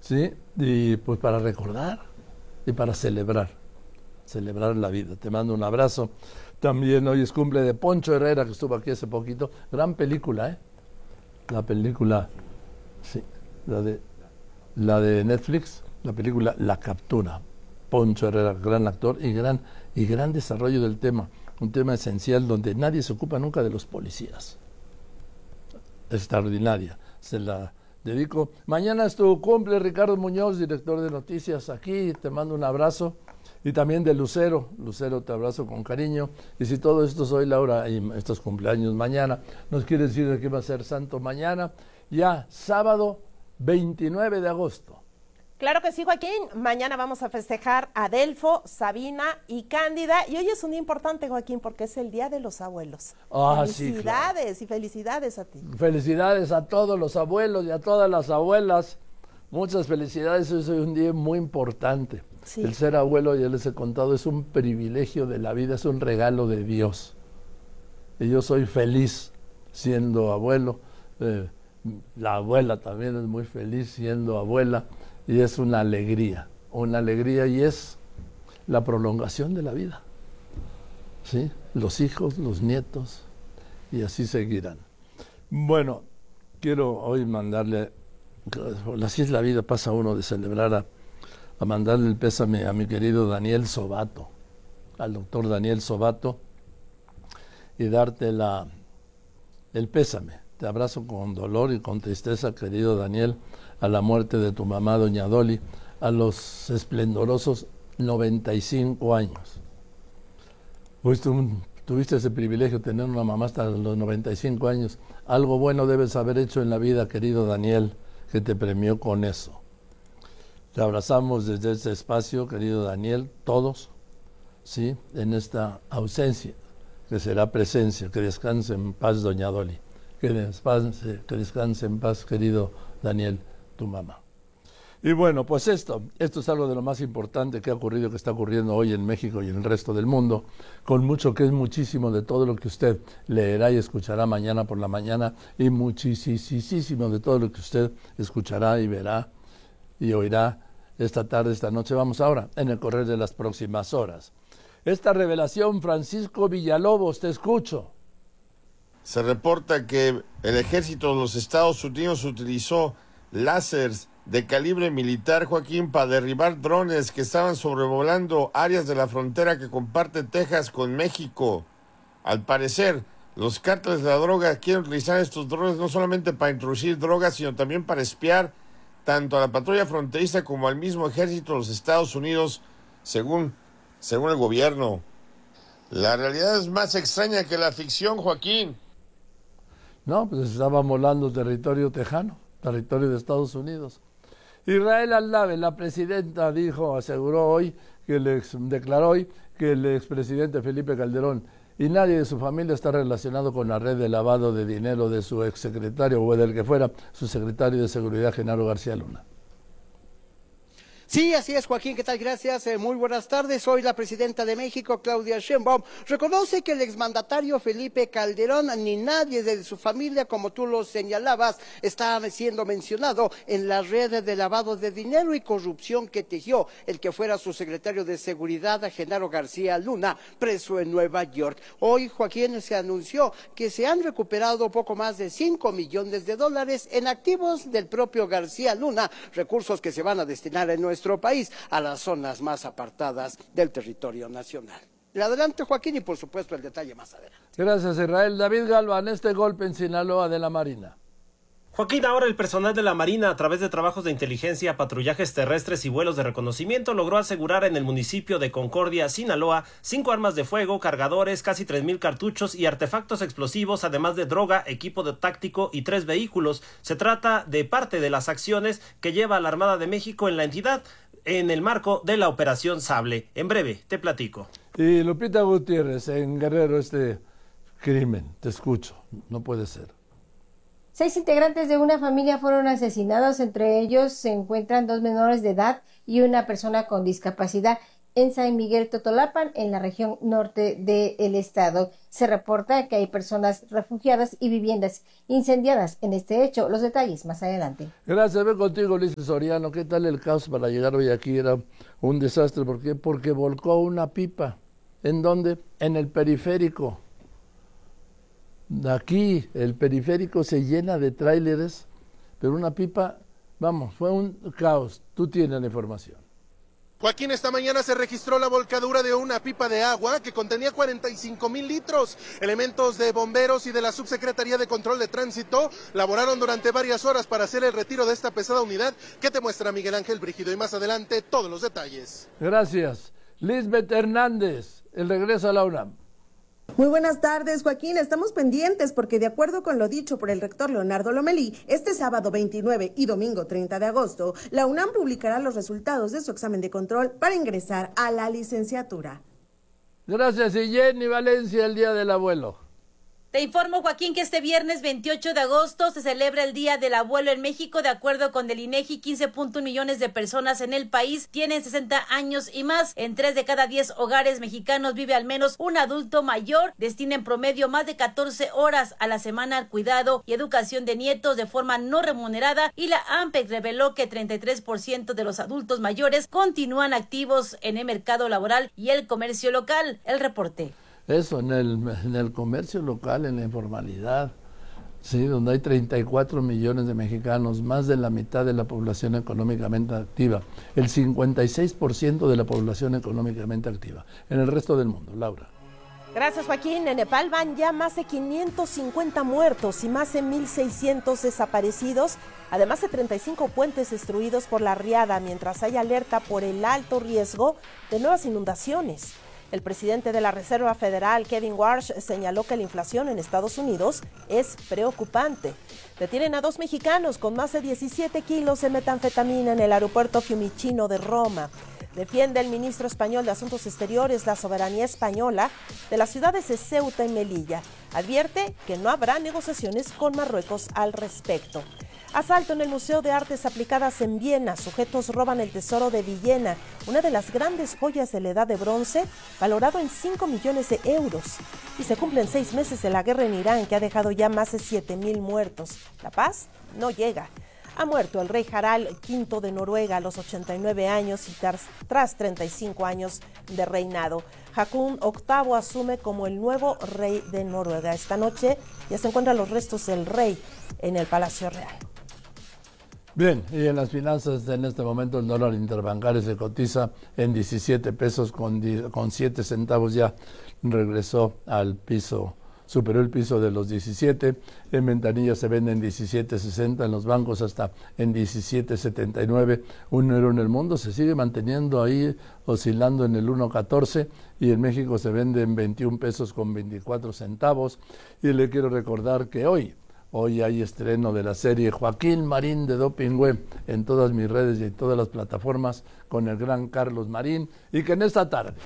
¿sí? Y pues para recordar y para celebrar la vida. Te mando un abrazo. También hoy es cumple de Poncho Herrera, que estuvo aquí hace poquito. Gran película, ¿eh? La película, sí, la de Netflix, la película La Captura. Poncho Herrera, gran actor y gran desarrollo del tema. Un tema esencial donde nadie se ocupa nunca de los policías. Extraordinaria. Se la dedico. Mañana es tu cumple, Ricardo Muñoz, director de noticias aquí. Te mando un abrazo. Y también de Lucero. Lucero, te abrazo con cariño. Y si todo esto es hoy, Laura, y estos cumpleaños mañana, nos quiere decir de qué va a ser santo mañana. Ya, sábado 29 de agosto. Claro que sí, Joaquín. Mañana vamos a festejar a Adelfo, Sabina y Cándida. Y hoy es un día importante, Joaquín, porque es el Día de los Abuelos. Felicidades, sí, claro. Y felicidades a ti. Felicidades a todos los abuelos y a todas las abuelas. Muchas felicidades. Hoy es un día muy importante. Sí. El ser abuelo, ya les he contado, es un privilegio de la vida, es un regalo de Dios. Y yo soy feliz siendo abuelo. La abuela también es muy feliz siendo abuela. Y es una alegría y es la prolongación de la vida, ¿sí? Los hijos, los nietos, y así seguirán. Bueno, quiero hoy mandarle, así es la vida, pasa uno de celebrar a mandarle el pésame a mi querido Daniel Sobato, al doctor Daniel Sobato, y darte el pésame. Te abrazo con dolor y con tristeza, querido Daniel, a la muerte de tu mamá, doña Dolly, a los esplendorosos 95 años. Pues tú tuviste ese privilegio de tener una mamá hasta los 95 años. Algo bueno debes haber hecho en la vida, querido Daniel, que te premió con eso. Te abrazamos desde este espacio, querido Daniel, todos, ¿sí? En esta ausencia, que será presencia. Que descanse en paz, doña Dolly. Que descanse en paz, querido Daniel, tu mamá. Y bueno, pues esto es algo de lo más importante que ha ocurrido, que está ocurriendo hoy en México y en el resto del mundo, con mucho que es muchísimo de todo lo que usted leerá y escuchará mañana por la mañana, y muchísimo de todo lo que usted escuchará y verá y oirá esta tarde, esta noche. Vamos ahora en el correr de las próximas horas. Esta revelación, Francisco Villalobos, te escucho. Se reporta que el ejército de los Estados Unidos utilizó láseres de calibre militar, Joaquín, para derribar drones que estaban sobrevolando áreas de la frontera que comparte Texas con México. Al parecer, los cárteles de la droga quieren utilizar estos drones no solamente para introducir drogas, sino también para espiar tanto a la patrulla fronteriza como al mismo ejército de los Estados Unidos, según el gobierno. La realidad es más extraña que la ficción, Joaquín. No, pues estaba volando territorio tejano, territorio de Estados Unidos. Israel Aldave, la presidenta, aseguró hoy, declaró hoy que el expresidente Felipe Calderón y nadie de su familia está relacionado con la red de lavado de dinero de su exsecretario o del que fuera su secretario de Seguridad, Genaro García Luna. Sí, así es, Joaquín, ¿qué tal? Gracias, muy buenas tardes. Hoy la presidenta de México, Claudia Sheinbaum, reconoce que el exmandatario Felipe Calderón ni nadie de su familia, como tú lo señalabas, está siendo mencionado en la red de lavado de dinero y corrupción que tejió el que fuera su secretario de Seguridad, Genaro García Luna, preso en Nueva York. Hoy, Joaquín, se anunció que se han recuperado poco más de $5 millones en activos del propio García Luna, recursos que se van a destinar en nuestro país a las zonas más apartadas del territorio nacional. Adelante, Joaquín, y por supuesto el detalle más adelante. Gracias, Israel. David Galván, este golpe en Sinaloa de la Marina. Joaquín, ahora el personal de la Marina, a través de trabajos de inteligencia, patrullajes terrestres y vuelos de reconocimiento, logró asegurar en el municipio de Concordia, Sinaloa, 5 armas de fuego, cargadores, casi 3,000 cartuchos y artefactos explosivos, además de droga, equipo de táctico y 3 vehículos. Se trata de parte de las acciones que lleva la Armada de México en la entidad en el marco de la Operación Sable. En breve, te platico. Y Lupita Gutiérrez, en Guerrero, este crimen, te escucho, no puede ser. 6 integrantes de una familia fueron asesinados, entre ellos se encuentran 2 menores de edad y una persona con discapacidad. en San Miguel Totolapan, en la región norte del estado. Se reporta que hay personas refugiadas y viviendas incendiadas en este hecho. Los detalles más adelante. Gracias, ven contigo, Luis Soriano. ¿Qué tal el caos para llegar hoy aquí? Era un desastre. ¿Por qué? Porque volcó una pipa. ¿En dónde? En el periférico. Aquí, el periférico se llena de tráileres, pero una pipa, vamos, fue un caos. Tú tienes la información. Joaquín, esta mañana se registró la volcadura de una pipa de agua que contenía 45,000 litros. Elementos de bomberos y de la Subsecretaría de Control de Tránsito laboraron durante varias horas para hacer el retiro de esta pesada unidad que te muestra Miguel Ángel Brígido. Y más adelante, todos los detalles. Gracias. Lisbeth Hernández, el regreso a la UNAM. Muy buenas tardes, Joaquín. Estamos pendientes porque, de acuerdo con lo dicho por el rector Leonardo Lomelí, este sábado 29 y domingo 30 de agosto, la UNAM publicará los resultados de su examen de control para ingresar a la licenciatura. Gracias. Y Jenny Valencia, el Día del Abuelo. Te informo, Joaquín, que este viernes 28 de agosto se celebra el Día del Abuelo en México. De acuerdo con el INEGI, 15.1 millones de personas en el país tienen 60 años y más. En 3 de cada 10 hogares mexicanos vive al menos un adulto mayor. Destina en promedio más de 14 horas a la semana al cuidado y educación de nietos de forma no remunerada, y la AMPEC reveló que 33% de los adultos mayores continúan activos en el mercado laboral y el comercio local. El reporte. Eso, en el comercio local, en la informalidad, sí, donde hay 34 millones de mexicanos, más de la mitad de la población económicamente activa, el 56% de la población económicamente activa, en el resto del mundo. Laura. Gracias, Joaquín. En Nepal van ya más de 550 muertos y más de 1.600 desaparecidos, además de 35 puentes destruidos por la riada, mientras hay alerta por el alto riesgo de nuevas inundaciones. El presidente de la Reserva Federal, Kevin Warsh, señaló que la inflación en Estados Unidos es preocupante. Detienen a 2 mexicanos con más de 17 kilos de metanfetamina en el aeropuerto Fiumicino de Roma. Defiende el ministro español de Asuntos Exteriores la soberanía española de las ciudades de Ceuta y Melilla. Advierte que no habrá negociaciones con Marruecos al respecto. Asalto en el Museo de Artes Aplicadas en Viena. Sujetos roban el tesoro de Villena, una de las grandes joyas de la Edad de Bronce, valorado en 5 millones de euros. Y se cumplen 6 meses de la guerra en Irán, que ha dejado ya más de 7,000 muertos. La paz no llega. Ha muerto el rey Harald V de Noruega a los 89 años y tras 35 años de reinado. Haakon VIII asume como el nuevo rey de Noruega. Esta noche ya se encuentran los restos del rey en el Palacio Real. Bien, y en las finanzas en este momento el dólar interbancario se cotiza en 17 pesos con 7 centavos, ya regresó al piso, superó el piso de los 17, en ventanilla se vende en 17.60, en los bancos hasta en 17.79, un euro en el mundo se sigue manteniendo ahí oscilando en el 1.14 y en México se vende en 21 pesos con 24 centavos y le quiero recordar que hoy hay estreno de la serie Joaquín Marín de Doping Web en todas mis redes y en todas las plataformas con el gran Carlos Marín y que en esta tarde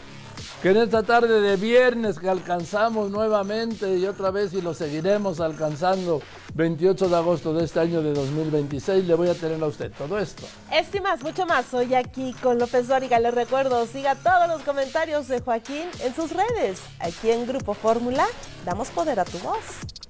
de viernes que alcanzamos nuevamente y otra vez y lo seguiremos alcanzando 28 de agosto de este año de 2026 le voy a tener a usted todo esto. Esto y más, mucho más hoy aquí con López Dóriga. Les recuerdo, siga todos los comentarios de Joaquín en sus redes. Aquí en Grupo Fórmula damos poder a tu voz.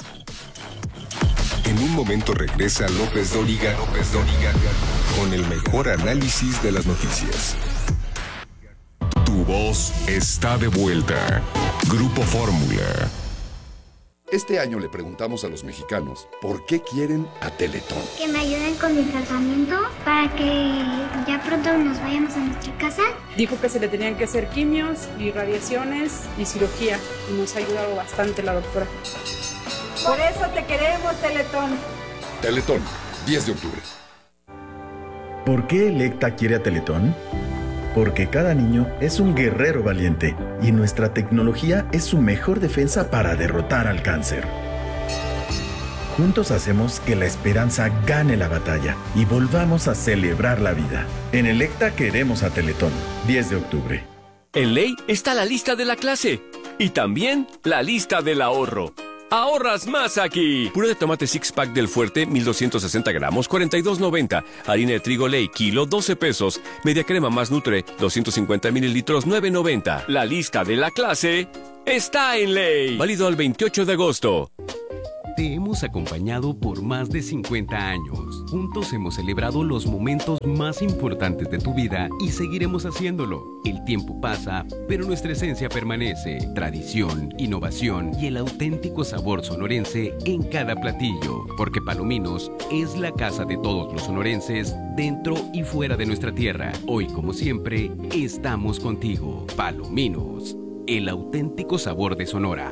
En un momento regresa López Dóriga con el mejor análisis de las noticias. Tu voz está de vuelta. Grupo Fórmula. Este año le preguntamos a los mexicanos por qué quieren a Teletón. Que me ayuden con mi tratamiento para que ya pronto nos vayamos a nuestra casa. Dijo que se le tenían que hacer quimios y radiaciones y cirugía y nos ha ayudado bastante la doctora. Por eso te queremos, Teletón. Teletón, 10 de octubre. ¿Por qué Electa quiere a Teletón? Porque cada niño es un guerrero valiente y nuestra tecnología es su mejor defensa para derrotar al cáncer. Juntos hacemos que la esperanza gane la batalla y volvamos a celebrar la vida. En Electa queremos a Teletón, 10 de octubre. En Ley está la lista de la clase y también la lista del ahorro. Ahorras más aquí. Puré de tomate six pack del Fuerte, 1260 gramos, 42.90. Harina de trigo Ley, kilo, 12 pesos. Media crema más Nutre, 250 mililitros, 9.90. La lista de la clase está en Ley. Válido al 28 de agosto. Te hemos acompañado por más de 50 años. Juntos hemos celebrado los momentos más importantes de tu vida y seguiremos haciéndolo. El tiempo pasa, pero nuestra esencia permanece. Tradición, innovación y el auténtico sabor sonorense en cada platillo. Porque Palominos es la casa de todos los sonorenses, dentro y fuera de nuestra tierra. Hoy, como siempre, estamos contigo. Palominos, el auténtico sabor de Sonora.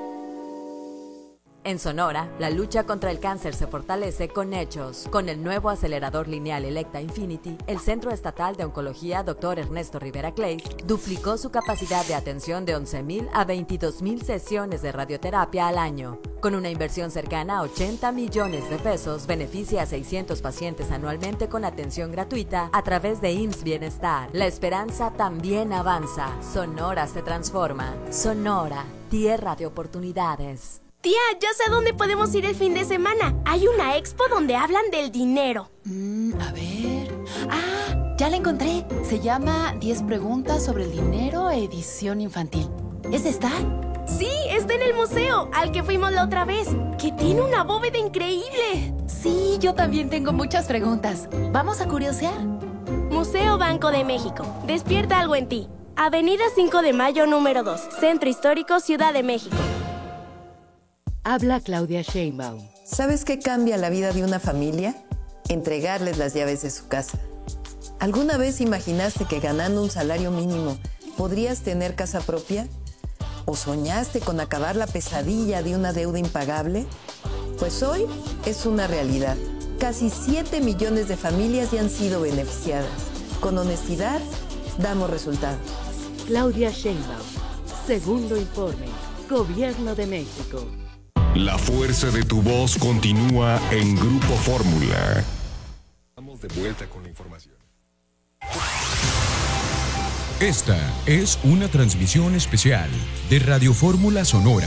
En Sonora, la lucha contra el cáncer se fortalece con hechos. Con el nuevo acelerador lineal Electa Infinity, el Centro Estatal de Oncología Dr. Ernesto Rivera Clay duplicó su capacidad de atención de 11,000 a 22,000 sesiones de radioterapia al año. Con una inversión cercana a 80 millones de pesos, beneficia a 600 pacientes anualmente con atención gratuita a través de IMSS Bienestar. La esperanza también avanza. Sonora se transforma. Sonora, tierra de oportunidades. Tía, ya sé a dónde podemos ir el fin de semana. Hay una expo donde hablan del dinero. A ver... ¡Ah! Ya la encontré. Se llama 10 preguntas sobre el dinero, edición infantil. ¿Es esta? Sí, está en el museo, al que fuimos la otra vez, que tiene una bóveda increíble. Sí, yo también tengo muchas preguntas. ¿Vamos a curiosear? Museo Banco de México. Despierta algo en ti. Avenida 5 de Mayo, número 2. Centro Histórico, Ciudad de México. Habla Claudia Sheinbaum. ¿Sabes qué cambia la vida de una familia? Entregarles las llaves de su casa. ¿Alguna vez imaginaste que ganando un salario mínimo podrías tener casa propia? ¿O soñaste con acabar la pesadilla de una deuda impagable? Pues hoy es una realidad. Casi 7 millones de familias ya han sido beneficiadas. Con honestidad, damos resultados. Claudia Sheinbaum. Segundo informe. Gobierno de México. La fuerza de tu voz continúa en Grupo Fórmula. Estamos de vuelta con la información. Esta es una transmisión especial de Radio Fórmula Sonora.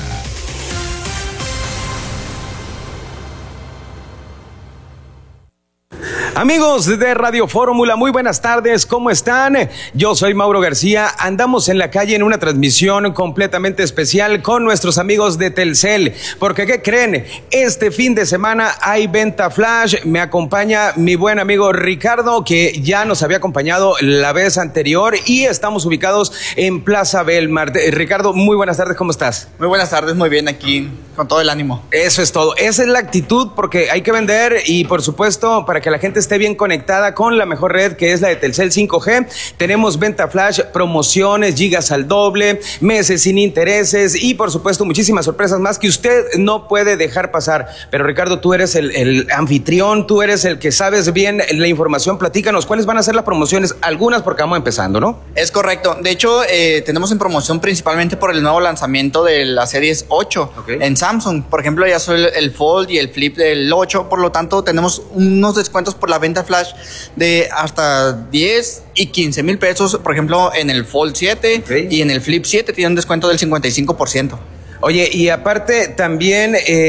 Amigos de Radio Fórmula, muy buenas tardes, ¿cómo están? Yo soy Mauro García, andamos en la calle en una transmisión completamente especial con nuestros amigos de Telcel, porque ¿qué creen? Este fin de semana hay venta flash, me acompaña mi buen amigo Ricardo, que ya nos había acompañado la vez anterior y estamos ubicados en Plaza Belmar. Ricardo, muy buenas tardes, ¿cómo estás? Muy buenas tardes, muy bien, aquí con todo el ánimo. Eso es todo, esa es la actitud, porque hay que vender y por supuesto para que la gente esté bien conectada con la mejor red, que es la de Telcel 5G. Tenemos venta flash, promociones, gigas al doble, meses sin intereses y por supuesto muchísimas sorpresas más que usted no puede dejar pasar. Pero Ricardo, tú eres el anfitrión, tú eres el que sabes bien la información. Platícanos, ¿cuáles van a ser las promociones? Algunas porque vamos empezando, ¿no? Es correcto. De hecho, tenemos en promoción principalmente por el nuevo lanzamiento de la Series 8 en Samsung. Por ejemplo, ya soy el Fold y el Flip del 8, por lo tanto tenemos unos descuentos por la venta flash de hasta 10 y 15 mil pesos, por ejemplo, en el Fold 7 y en el Flip 7 tiene un descuento del 55%. Oye, y aparte también,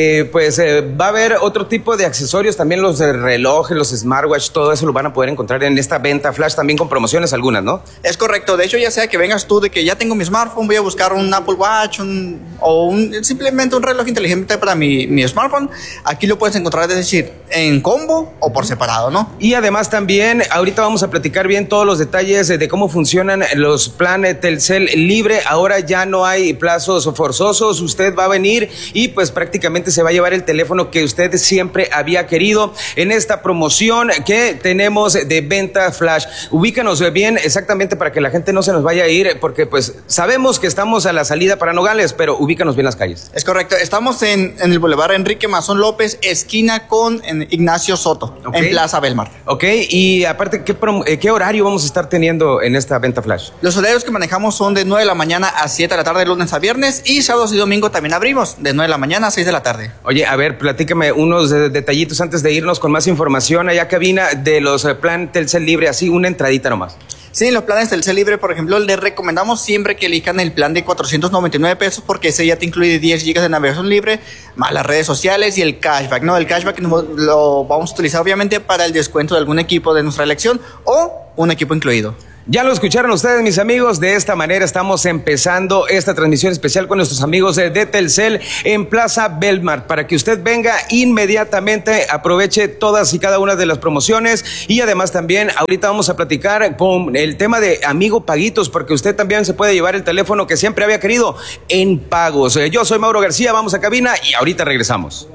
va a haber otro tipo de accesorios, también los de relojes, los smartwatch, todo eso lo van a poder encontrar en esta venta flash, también con promociones algunas, ¿no? Es correcto, de hecho ya sea que vengas tú de que ya tengo mi smartphone, voy a buscar un Apple Watch simplemente un reloj inteligente para mi smartphone, aquí lo puedes encontrar, es decir, en combo o por separado, ¿no? Y además también, ahorita vamos a platicar bien todos los detalles de cómo funcionan los planes Telcel Libre, ahora ya no hay plazos forzosos, usted va a venir y pues prácticamente se va a llevar el teléfono que usted siempre había querido en esta promoción que tenemos de venta flash. Ubícanos bien exactamente para que la gente no se nos vaya a ir, porque pues sabemos que estamos a la salida para Nogales, pero ubícanos bien las calles. Es correcto, estamos en el Boulevard Enrique Mazón López, esquina con Ignacio Soto, en Plaza Belmar. Ok, y aparte, ¿qué horario vamos a estar teniendo en esta venta flash? Los horarios que manejamos son de 9 de la mañana a 7 de la tarde, lunes a viernes, y sábados y domingo también abrimos de 9 de la mañana a 6 de la tarde. Oye, a ver, platícame unos detallitos antes de irnos con más información allá cabina de los plan Telcel Libre, así una entradita nomás. Sí, los planes del Telcel Libre, por ejemplo, les recomendamos siempre que elijan el plan de 499 pesos porque ese ya te incluye 10 GB de navegación libre, más las redes sociales y el cashback, ¿no? El cashback lo vamos a utilizar obviamente para el descuento de algún equipo de nuestra elección o un equipo incluido. Ya lo escucharon ustedes, mis amigos. De esta manera estamos empezando esta transmisión especial con nuestros amigos de Telcel en Plaza Belmar, para que usted venga inmediatamente, aproveche todas y cada una de las promociones, y además también ahorita vamos a platicar con el tema de Amigo Paguitos, porque usted también se puede llevar el teléfono que siempre había querido en pagos. Yo soy Mauro García, vamos a cabina y ahorita regresamos.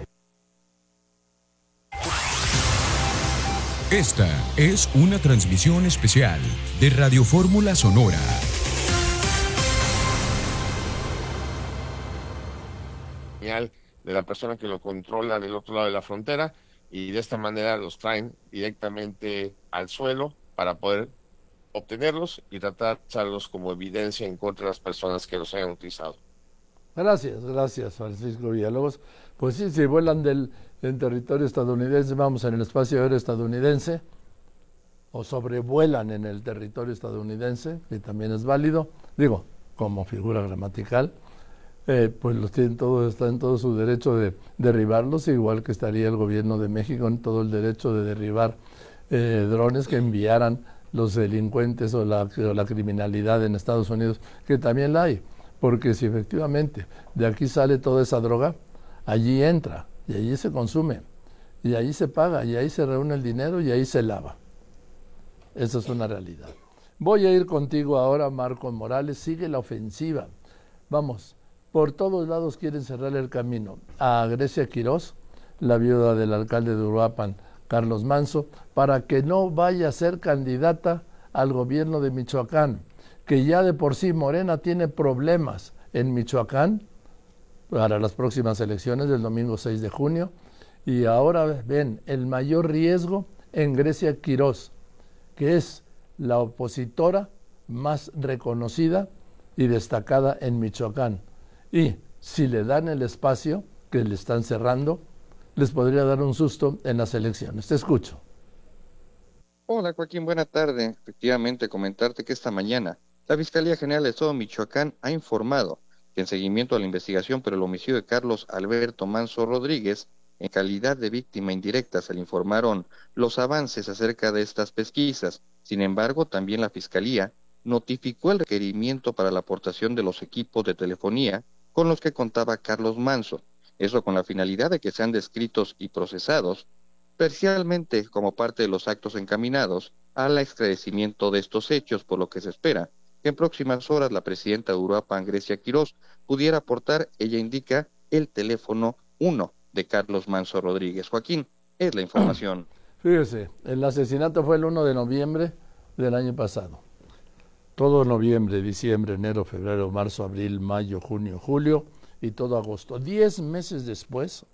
Esta es una transmisión especial de Radio Fórmula Sonora. De la persona que lo controla del otro lado de la frontera, y de esta manera los traen directamente al suelo para poder obtenerlos y tratar de usarlos como evidencia en contra de las personas que los hayan utilizado. Gracias Francisco Villalobos. Pues sí, si vuelan en territorio estadounidense, vamos en el espacio aéreo estadounidense, o sobrevuelan en el territorio estadounidense, que también es válido, digo, como figura gramatical, pues los tienen todos, está en todo su derecho de derribarlos, igual que estaría el gobierno de México en todo el derecho de derribar drones que enviaran los delincuentes o la criminalidad en Estados Unidos, que también la hay, porque si efectivamente de aquí sale toda esa droga, allí entra, y allí se consume, y allí se paga, y ahí se reúne el dinero, y ahí se lava. Esa es una realidad. Voy a ir contigo ahora, Marcos Morales. Sigue la ofensiva. Vamos, por todos lados quieren cerrar el camino a Grecia Quirós, la viuda del alcalde de Uruapan, Carlos Manso, para que no vaya a ser candidata al gobierno de Michoacán, que ya de por sí Morena tiene problemas en Michoacán para las próximas elecciones del domingo 6 de junio, y ahora ven el mayor riesgo en Grecia Quirós, que es la opositora más reconocida y destacada en Michoacán. Y si le dan el espacio que le están cerrando, les podría dar un susto en las elecciones. Te escucho. Hola Joaquín, buena tarde. Efectivamente, comentarte que esta mañana la Fiscalía General del Estado de Michoacán ha informado que en seguimiento a la investigación por el homicidio de Carlos Alberto Manso Rodríguez, en calidad de víctima indirecta se le informaron los avances acerca de estas pesquisas. Sin embargo, también la Fiscalía notificó el requerimiento para la aportación de los equipos de telefonía con los que contaba Carlos Manso, eso con la finalidad de que sean descritos y procesados, parcialmente como parte de los actos encaminados al esclarecimiento de estos hechos, por lo que se espera que en próximas horas la presidenta de Uruapan, Grecia Quirós, pudiera aportar, ella indica, el teléfono 1 de Carlos Manso Rodríguez. Joaquín, es la información. Fíjese, el asesinato fue el 1 de noviembre del año pasado. Todo noviembre, diciembre, enero, febrero, marzo, abril, mayo, junio, julio y todo agosto. 10 meses después,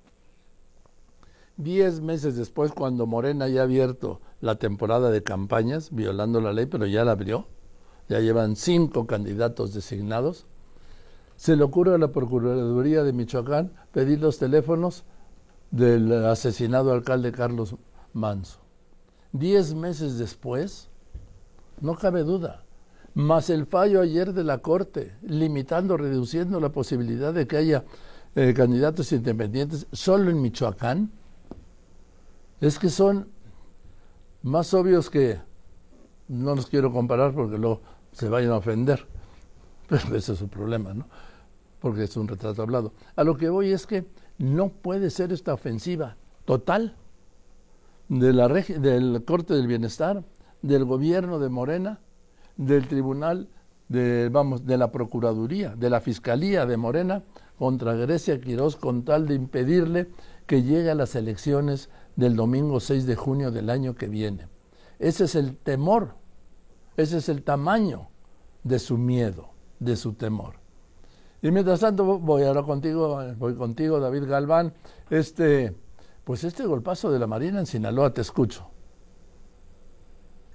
cuando Morena ya ha abierto la temporada de campañas, violando la ley, pero ya la abrió, ya llevan 5 candidatos designados, se le ocurre a la Procuraduría de Michoacán pedir los teléfonos del asesinado alcalde Carlos Manso. 10 meses después, no cabe duda, más el fallo ayer de la Corte, limitando, reduciendo la posibilidad de que haya candidatos independientes solo en Michoacán, es que son más obvios que, no los quiero comparar porque luego se vayan a ofender, pero ese es su problema, ¿no? Porque es un retrato hablado. A lo que voy es que no puede ser esta ofensiva total de del Corte del Bienestar, del gobierno de Morena, del Tribunal, de la Procuraduría, de la Fiscalía de Morena contra Grecia Quirós, con tal de impedirle que llegue a las elecciones del domingo 6 de junio del año que viene. Ese es el temor, ese es el tamaño de su miedo, de su temor. Y mientras tanto voy contigo, David Galván. Pues este golpazo de la Marina en Sinaloa, te escucho.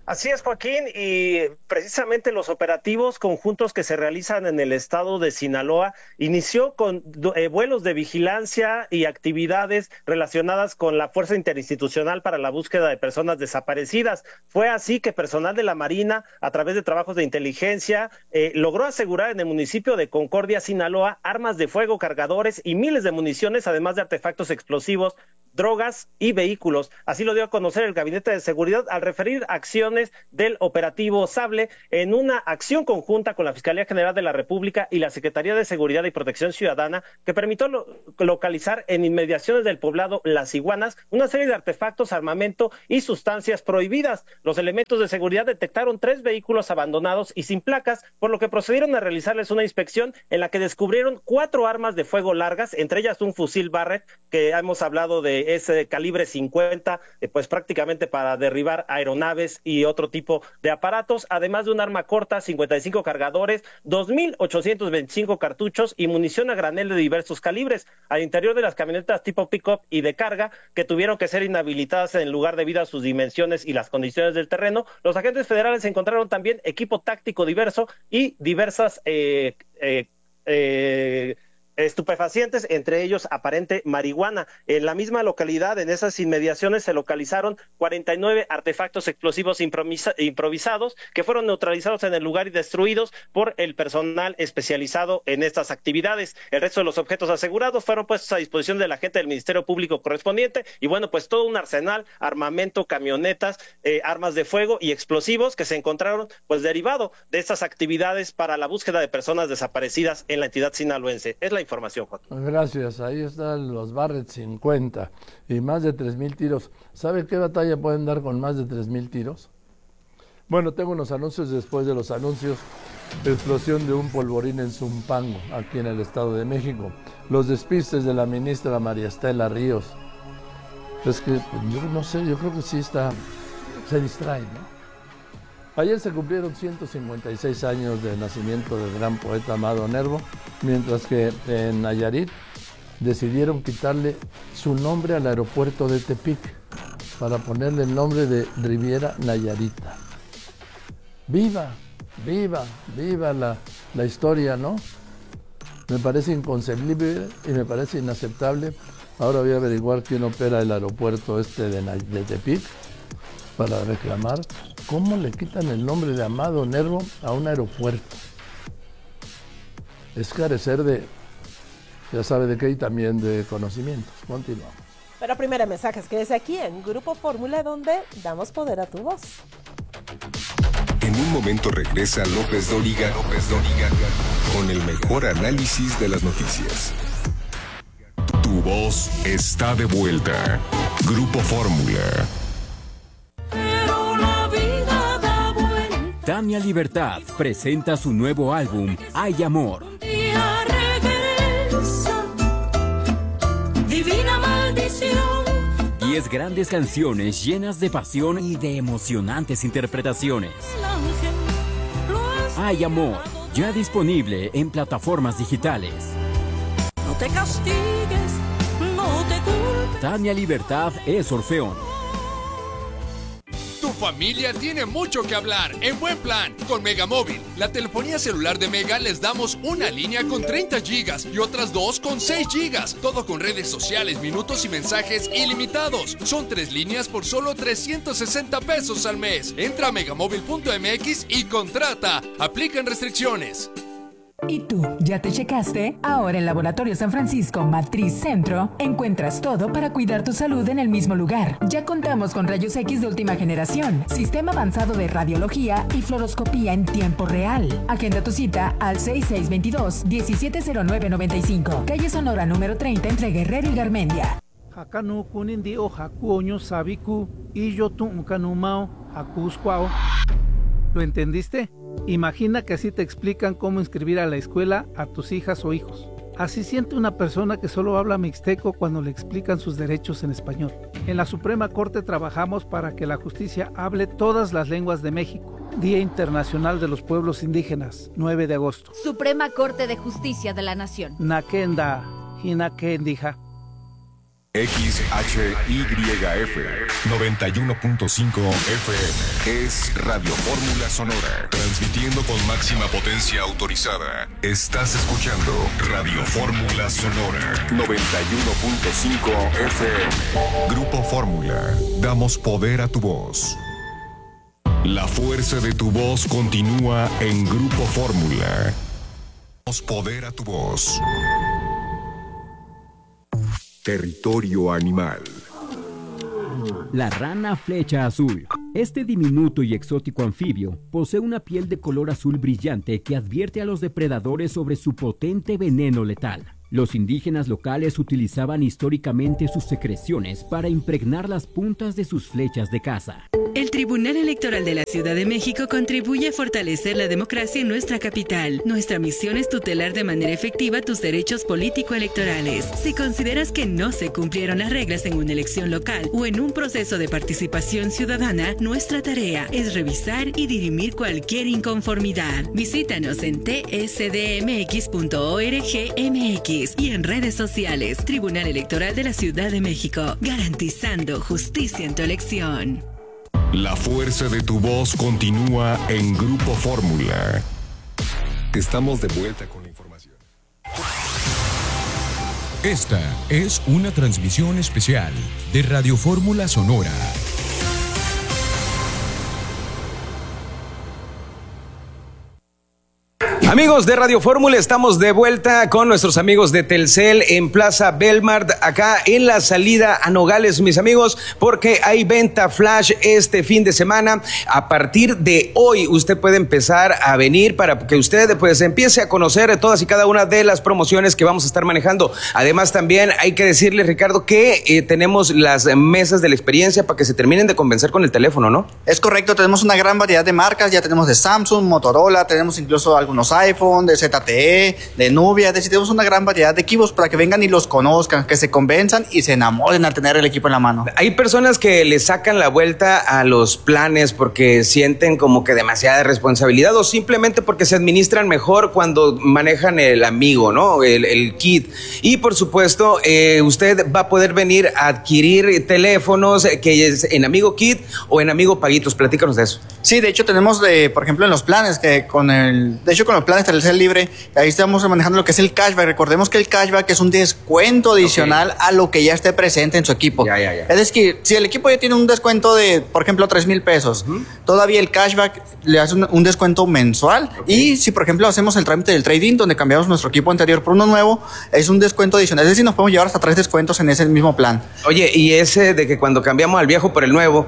Así es, Joaquín, y precisamente los operativos conjuntos que se realizan en el estado de Sinaloa inició con vuelos de vigilancia y actividades relacionadas con la Fuerza Interinstitucional para la Búsqueda de Personas Desaparecidas. Fue así que personal de la Marina, a través de trabajos de inteligencia, logró asegurar en el municipio de Concordia, Sinaloa, armas de fuego, cargadores y miles de municiones, además de artefactos explosivos, drogas y vehículos. Así lo dio a conocer el Gabinete de Seguridad al referir acciones del operativo Sable en una acción conjunta con la Fiscalía General de la República y la Secretaría de Seguridad y Protección Ciudadana, que permitió localizar en inmediaciones del poblado Las Iguanas una serie de artefactos, armamento y sustancias prohibidas. Los elementos de seguridad detectaron 3 vehículos abandonados y sin placas, por lo que procedieron a realizarles una inspección en la que descubrieron 4 armas de fuego largas, entre ellas un fusil Barrett, que hemos hablado de ese calibre 50, pues prácticamente para derribar aeronaves y otro tipo de aparatos, además de un arma corta, 55 cargadores, 2.825 cartuchos y munición a granel de diversos calibres. Al interior de las camionetas tipo pick-up y de carga, que tuvieron que ser inhabilitadas en el lugar debido a sus dimensiones y las condiciones del terreno, los agentes federales encontraron también equipo táctico diverso y diversas estupefacientes, entre ellos aparente marihuana. En la misma localidad, en esas inmediaciones, se localizaron 49 artefactos explosivos improvisados que fueron neutralizados en el lugar y destruidos por el personal especializado en estas actividades. El resto de los objetos asegurados fueron puestos a disposición de la gente del Ministerio Público correspondiente y bueno, pues todo un arsenal, armamento, camionetas, armas de fuego y explosivos que se encontraron pues derivado de estas actividades para la búsqueda de personas desaparecidas en la entidad sinaloense. Es la información, Joaquín. Gracias, ahí están los Barrett 50 y más de 3,000 tiros. ¿Sabe qué batalla pueden dar con más de 3,000 tiros? Bueno, tengo unos anuncios. Después de los anuncios, explosión de un polvorín en Zumpango, aquí en el Estado de México. Los despistes de la ministra María Estela Ríos. Es que yo no sé, yo creo que sí se distrae, ¿no? Ayer se cumplieron 156 años de nacimiento del gran poeta Amado Nervo, mientras que en Nayarit decidieron quitarle su nombre al aeropuerto de Tepic para ponerle el nombre de Riviera Nayarita. ¡Viva! ¡Viva! ¡Viva la historia!, ¿no? Me parece inconcebible y me parece inaceptable. Ahora voy a averiguar quién opera el aeropuerto de Tepic para reclamar cómo le quitan el nombre de Amado Nervo a un aeropuerto. Es carecer de, ya sabe de qué, y también de conocimientos. Continuamos. Pero primero mensajes, quédese aquí en Grupo Fórmula, donde damos poder a tu voz. En un momento regresa López Dóriga con el mejor análisis de las noticias. Tu voz está de vuelta. Grupo Fórmula. Tania Libertad presenta su nuevo álbum, Hay Amor. Divina maldición. 10 grandes canciones llenas de pasión y de emocionantes interpretaciones. Hay Amor, ya disponible en plataformas digitales. No te castigues, no te culpes. Tania Libertad es Orfeón. Tu familia tiene mucho que hablar en Buen Plan con Megamóvil. La telefonía celular de Mega les damos una línea con 30 gigas y otras 2 con 6 gigas. Todo con redes sociales, minutos y mensajes ilimitados. Son 3 líneas por solo 360 pesos al mes. Entra a megamóvil.mx y contrata. Aplican restricciones. ¿Y tú, ya te checaste? Ahora en Laboratorio San Francisco Matriz Centro encuentras todo para cuidar tu salud en el mismo lugar. Ya contamos con rayos X de última generación, sistema avanzado de radiología y fluoroscopía en tiempo real. Agenda tu cita al 6622-170995, calle Sonora número 30 entre Guerrero y Garmendia. Hakanu kunindi o hakuoño sabiku y yo tuncanumao hakuscuao. ¿Lo entendiste? Imagina que así te explican cómo inscribir a la escuela a tus hijas o hijos. Así siente una persona que solo habla mixteco cuando le explican sus derechos en español. En la Suprema Corte trabajamos para que la justicia hable todas las lenguas de México. Día Internacional de los Pueblos Indígenas, 9 de agosto. Suprema Corte de Justicia de la Nación. Nakenda, Hinakendija. XHYF 91.5 FM. Es Radio Fórmula Sonora. Transmitiendo con máxima potencia autorizada. Estás escuchando Radio Fórmula Sonora. 91.5 FM. Grupo Fórmula. Damos poder a tu voz. La fuerza de tu voz continúa en Grupo Fórmula. Damos poder a tu voz. Territorio animal. La rana flecha azul. Este diminuto y exótico anfibio posee una piel de color azul brillante que advierte a los depredadores sobre su potente veneno letal. Los indígenas locales utilizaban históricamente sus secreciones para impregnar las puntas de sus flechas de caza. El Tribunal Electoral de la Ciudad de México contribuye a fortalecer la democracia en nuestra capital. Nuestra misión es tutelar de manera efectiva tus derechos político-electorales. Si consideras que no se cumplieron las reglas en una elección local o en un proceso de participación ciudadana, nuestra tarea es revisar y dirimir cualquier inconformidad. Visítanos en tsdmx.org.mx y en redes sociales. Tribunal Electoral de la Ciudad de México, garantizando justicia en tu elección. La fuerza de tu voz continúa en Grupo Fórmula. Estamos de vuelta con la información. Esta es una transmisión especial de Radio Fórmula Sonora. Amigos de Radio Fórmula, estamos de vuelta con nuestros amigos de Telcel en Plaza Belmart, acá en la salida a Nogales, mis amigos, porque hay venta flash este fin de semana. A partir de hoy usted puede empezar a venir para que usted pues empiece a conocer todas y cada una de las promociones que vamos a estar manejando. Además también hay que decirle, Ricardo, que tenemos las mesas de la experiencia para que se terminen de convencer con el teléfono, ¿no? Es correcto, tenemos una gran variedad de marcas, ya tenemos de Samsung, Motorola, tenemos incluso algunos iPhone, de ZTE, de Nubia, es decir, tenemos una gran variedad de equipos para que vengan y los conozcan, que se convenzan y se enamoren al tener el equipo en la mano. Hay personas que le sacan la vuelta a los planes porque sienten como que demasiada responsabilidad o simplemente porque se administran mejor cuando manejan el amigo, ¿no? El kit. Y por supuesto, usted va a poder venir a adquirir teléfonos que es en Amigo Kit o en Amigo Paguitos. Platícanos de eso. Sí, de hecho tenemos, por ejemplo, en los planes, que con los planes Telcel Libre, ahí estamos manejando lo que es el cashback. Recordemos que el cashback es un descuento adicional a lo que ya esté presente en su equipo. Ya. Es decir, si el equipo ya tiene un descuento de, por ejemplo, 3,000 pesos, todavía el cashback le hace un descuento mensual. Y si, por ejemplo, hacemos el trámite del trading, donde cambiamos nuestro equipo anterior por uno nuevo, es un descuento adicional. Es decir, nos podemos llevar hasta 3 descuentos en ese mismo plan. Oye, y ese de que cuando cambiamos al viejo por el nuevo,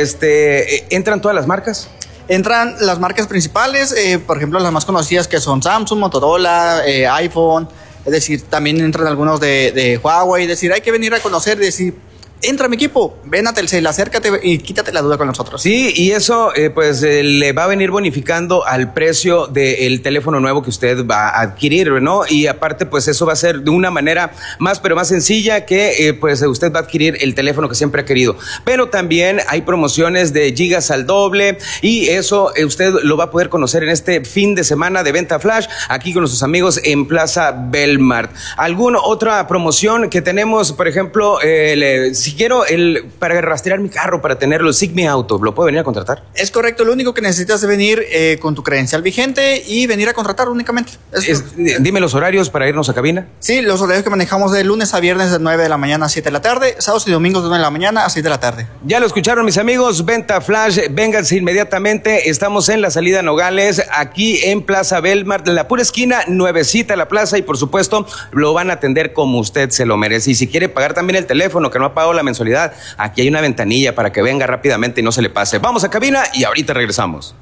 ¿entran todas las marcas? Entran las marcas principales, por ejemplo, las más conocidas que son Samsung, Motorola, iPhone, es decir, también entran algunos de Huawei, es decir, hay que venir a conocer, decir, entra a mi equipo, ven a Telcel, acércate y quítate la duda con nosotros. Sí, y eso le va a venir bonificando al precio del teléfono nuevo que usted va a adquirir, ¿no? Y aparte, pues eso va a ser de una manera más, pero más sencilla que pues usted va a adquirir el teléfono que siempre ha querido. Pero también hay promociones de gigas al doble y eso usted lo va a poder conocer en este fin de semana de venta flash aquí con nuestros amigos en Plaza Belmart. ¿Alguna otra promoción que tenemos? Por ejemplo, si quiero para rastrear mi carro, para tenerlo, Sigmi Auto, ¿lo puedo venir a contratar? Es correcto, lo único que necesitas es venir con tu credencial vigente y venir a contratar únicamente. Dime los horarios para irnos a cabina. Sí, los horarios que manejamos de lunes a viernes de 9 de la mañana a 7 de la tarde, sábados y domingos de 9 de la mañana a 6 de la tarde. Ya lo escucharon, mis amigos, venta flash, vénganse inmediatamente, estamos en la salida Nogales, aquí en Plaza Belmart, en la pura esquina, nuevecita la plaza y por supuesto lo van a atender como usted se lo merece. Y si quiere pagar también el teléfono, que no ha pagado la mensualidad, aquí hay una ventanilla para que venga rápidamente y no se le pase. Vamos a cabina y ahorita regresamos.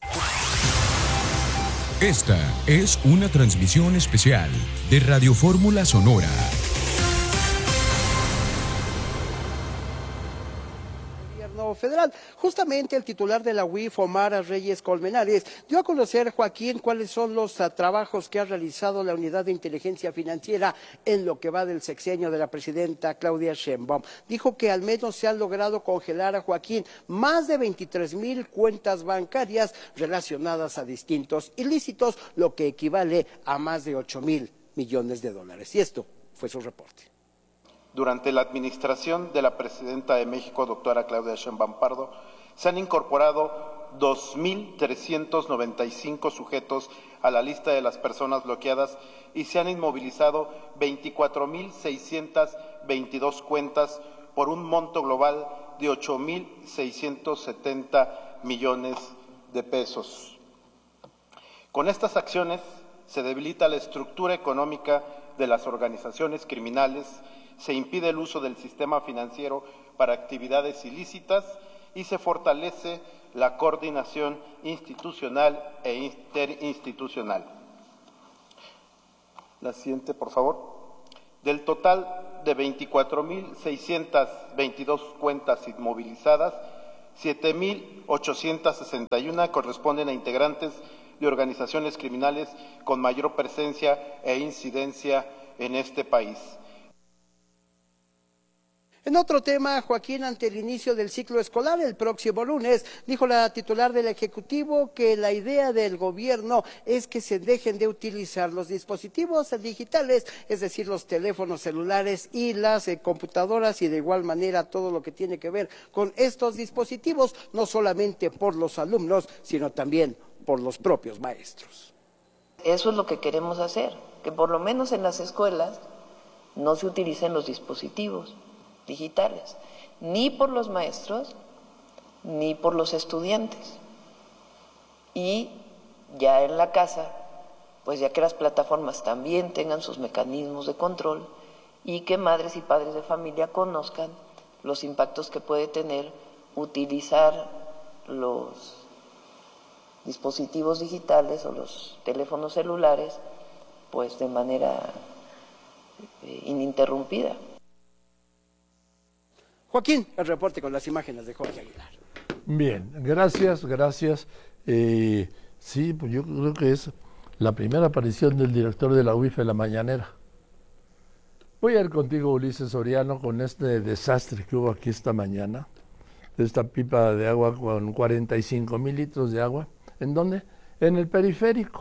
Esta es una transmisión especial de Radio Fórmula Sonora. Federal. Justamente el titular de la UIF, Omar Reyes Colmenares, dio a conocer, Joaquín, cuáles son los trabajos que ha realizado la Unidad de Inteligencia Financiera en lo que va del sexenio de la presidenta Claudia Sheinbaum. Dijo que al menos se han logrado congelar, a Joaquín, más de 23,000 cuentas bancarias relacionadas a distintos ilícitos, lo que equivale a más de 8,000 millones de dólares. Y esto fue su reporte. Durante la administración de la presidenta de México, doctora Claudia Sheinbaum Pardo, se han incorporado 2.395 sujetos a la lista de las personas bloqueadas y se han inmovilizado 24.622 cuentas por un monto global de 8.670 millones de pesos. Con estas acciones se debilita la estructura económica de las organizaciones criminales, se impide el uso del sistema financiero para actividades ilícitas y se fortalece la coordinación institucional e interinstitucional. La siguiente, por favor. Del total de 24.622 cuentas inmovilizadas, 7.861 corresponden a integrantes de organizaciones criminales con mayor presencia e incidencia en este país. En otro tema, Joaquín, ante el inicio del ciclo escolar el próximo lunes, dijo la titular del Ejecutivo que la idea del gobierno es que se dejen de utilizar los dispositivos digitales, es decir, los teléfonos celulares y las computadoras, y de igual manera todo lo que tiene que ver con estos dispositivos, no solamente por los alumnos, sino también por los propios maestros. Eso es lo que queremos hacer, que por lo menos en las escuelas no se utilicen los dispositivos digitales, ni por los maestros, ni por los estudiantes. Y ya en la casa, pues ya que las plataformas también tengan sus mecanismos de control y que madres y padres de familia conozcan los impactos que puede tener utilizar los dispositivos digitales o los teléfonos celulares, pues de manera ininterrumpida. Joaquín, el reporte con las imágenes de Jorge Aguilar. Bien, gracias. Sí, pues yo creo que es la primera aparición del director de la UIF en la mañanera. Voy a ir contigo, Ulises Soriano, con este desastre que hubo aquí esta mañana, de esta pipa de agua con 45,000 litros de agua. ¿En dónde? En el periférico,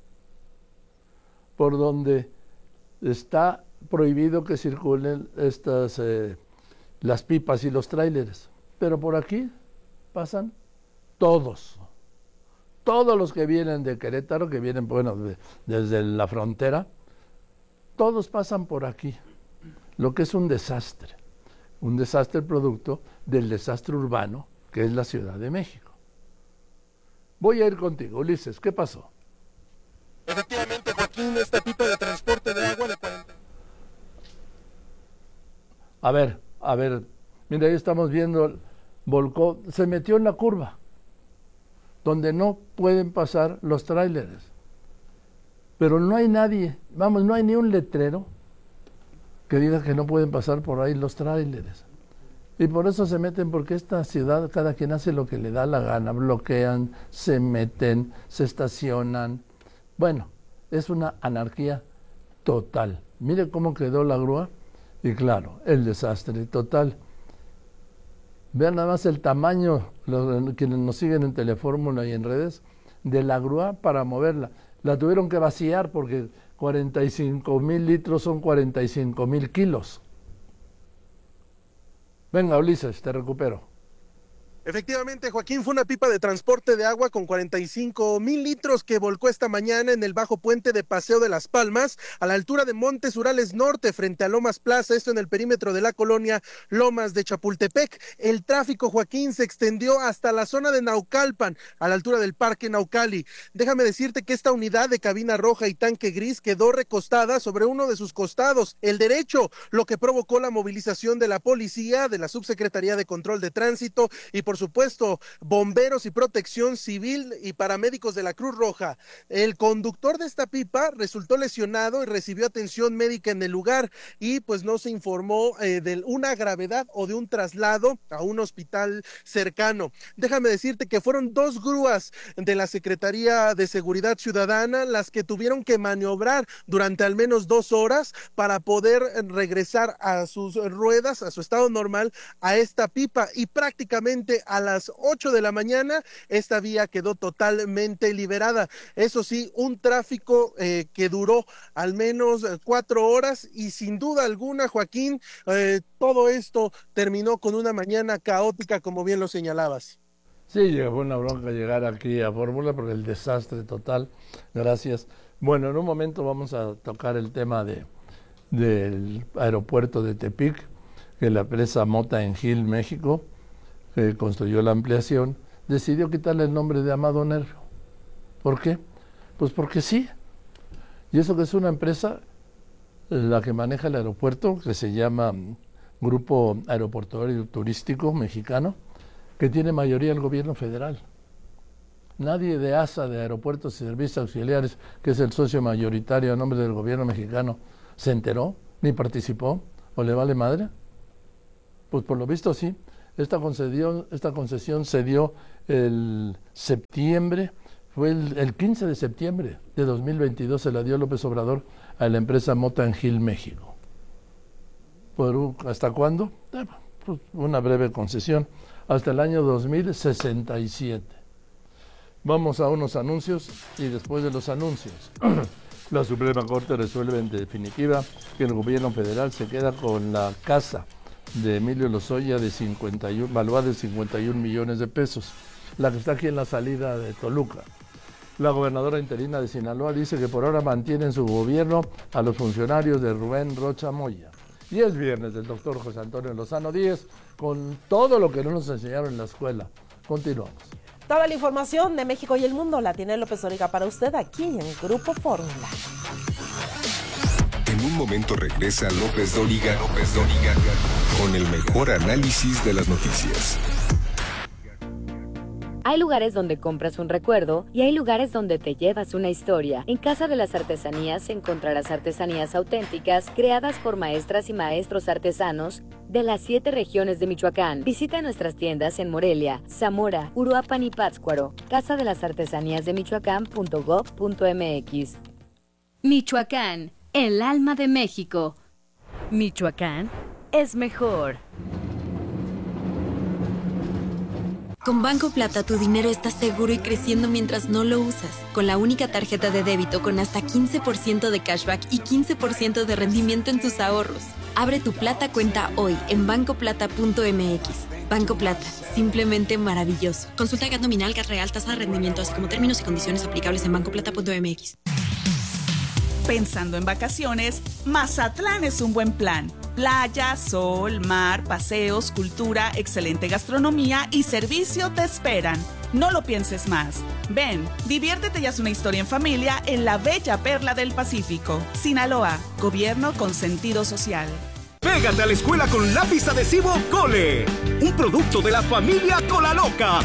por donde está prohibido que circulen estas las pipas y los tráileres, pero por aquí pasan todos los que vienen de Querétaro, que vienen, bueno, desde la frontera, todos pasan por aquí, lo que es un desastre producto del desastre urbano que es la Ciudad de México. Voy a ir contigo, Ulises, ¿qué pasó? Efectivamente, Joaquín, esta pipa de transporte de agua de 40. A ver, mira, ahí estamos viendo, volcó, se metió en la curva, donde no pueden pasar los tráileres. Pero no hay nadie, no hay ni un letrero que diga que no pueden pasar por ahí los tráileres. Y por eso se meten, porque esta ciudad, cada quien hace lo que le da la gana, bloquean, se meten, se estacionan. Bueno, es una anarquía total. Mire cómo quedó la grúa. Y claro, el desastre total. Vean nada más el tamaño, quienes nos siguen en Telefórmula y en redes, de la grúa para moverla. La tuvieron que vaciar porque 45,000 litros son 45,000 kilos. Venga, Ulises, te recupero. Efectivamente, Joaquín, fue una pipa de transporte de agua con 45,000 litros que volcó esta mañana en el bajo puente de Paseo de las Palmas, a la altura de Montes Urales Norte, frente a Lomas Plaza, esto en el perímetro de la colonia Lomas de Chapultepec. El tráfico, Joaquín, se extendió hasta la zona de Naucalpan, a la altura del Parque Naucali. Déjame decirte que esta unidad de cabina roja y tanque gris quedó recostada sobre uno de sus costados, el derecho, lo que provocó la movilización de la policía, de la Subsecretaría de Control de Tránsito y por supuesto, bomberos y protección civil y paramédicos de la Cruz Roja. El conductor de esta pipa resultó lesionado y recibió atención médica en el lugar y pues no se informó de una gravedad o de un traslado a un hospital cercano. Déjame decirte que fueron 2 grúas de la Secretaría de Seguridad Ciudadana las que tuvieron que maniobrar durante al menos 2 horas para poder regresar a sus ruedas, a su estado normal, a esta pipa, y prácticamente a las 8 de la mañana esta vía quedó totalmente liberada. Eso sí, un tráfico que duró al menos 4 horas y sin duda alguna, Joaquín, todo esto terminó con una mañana caótica, como bien lo señalabas. Sí, fue una bronca llegar aquí a Fórmula por el desastre total. Gracias. Bueno, en un momento vamos a tocar el tema del aeropuerto de Tepic, que la empresa Mota en Gil, México, que construyó la ampliación, decidió quitarle el nombre de Amado Nervo. ¿Por qué? Pues porque sí. Y eso que es una empresa, la que maneja el aeropuerto, que se llama Grupo Aeroportuario Turístico Mexicano, que tiene mayoría el gobierno federal. Nadie de ASA, de Aeropuertos y Servicios Auxiliares, que es el socio mayoritario a nombre del gobierno mexicano, se enteró, ni participó, o le vale madre. Pues por lo visto sí. Esta concesión se dio el septiembre, fue el 15 de septiembre de 2022, se la dio López Obrador a la empresa Mota en Gil, México. ¿Hasta cuándo? Pues una breve concesión, hasta el año 2067. Vamos a unos anuncios y después de los anuncios, la Suprema Corte resuelve en definitiva que el gobierno federal se queda con la casa de Emilio Lozoya valuada de 51 millones de pesos, la que está aquí en la salida de Toluca. La gobernadora interina de Sinaloa dice que por ahora mantiene en su gobierno a los funcionarios de Rubén Rocha Moya. Y es viernes del doctor José Antonio Lozano Díez con todo lo que no nos enseñaron en la escuela. Continuamos. Toda la información de México y el mundo la tiene López Dóriga para usted aquí en Grupo Fórmula. En un momento regresa López Dóriga con el mejor análisis de las noticias. Hay lugares donde compras un recuerdo y hay lugares donde te llevas una historia. En Casa de las Artesanías encontrarás artesanías auténticas creadas por maestras y maestros artesanos de las 7 regiones de Michoacán. Visita nuestras tiendas en Morelia, Zamora, Uruapan y Pátzcuaro. Casa de las Artesanías de Michoacán.gov.mx. Michoacán, el alma de México. Michoacán es mejor. Con Banco Plata tu dinero está seguro y creciendo mientras no lo usas. Con la única tarjeta de débito con hasta 15% de cashback y 15% de rendimiento en tus ahorros. Abre tu Plata cuenta hoy en bancoplata.mx. Banco Plata, simplemente maravilloso. Consulta GAT nominal, GAT real, tasa de rendimiento, así como términos y condiciones aplicables en bancoplata.mx. Pensando en vacaciones, Mazatlán es un buen plan. Playa, sol, mar, paseos, cultura, excelente gastronomía y servicio te esperan. No lo pienses más. Ven, diviértete y haz una historia en familia en la bella perla del Pacífico. Sinaloa, gobierno con sentido social. Pégate a la escuela con lápiz adhesivo Cole, un producto de la familia Colaloca.